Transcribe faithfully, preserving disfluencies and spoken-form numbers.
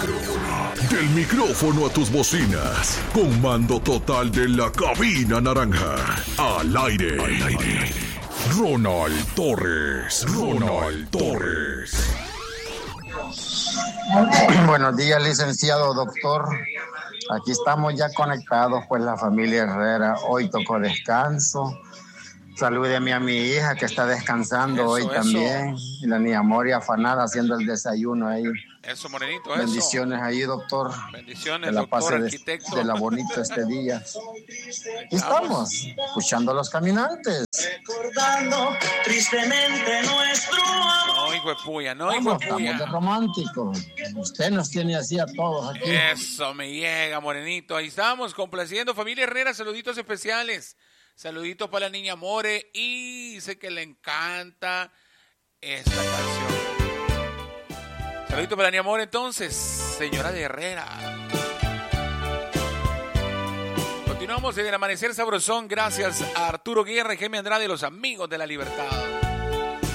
micrófono. Del micrófono a tus bocinas. Con mando total de la cabina naranja. Al aire. Al aire. Ronald Torres. Ronald Torres. Buenos días, licenciado, doctor. Aquí estamos ya conectados, pues la familia Herrera. Hoy tocó descanso. Salúdeme a mi hija que está descansando eso, hoy eso. También. Y la niña Mori afanada haciendo el desayuno ahí. Eso, morenito, bendiciones eso. ahí, doctor. Bendiciones, que la doctor, pase arquitecto. De, de la bonita este día. Y estamos escuchando a los caminantes. Recordando tristemente nuestro amor. No, hijo de puya, no, hijo de puya. Estamos de romántico. Usted nos tiene así a todos aquí. Eso me llega, morenito. Ahí estamos, complaciendo. Familia Herrera, saluditos especiales. Saluditos para la niña More. Y sé que le encanta esta canción. Saluditos para la niña More, entonces, señora de Herrera. Continuamos en el Amanecer Sabrosón. Gracias a Arturo Guerra y Jaime Andrade, los amigos de la libertad.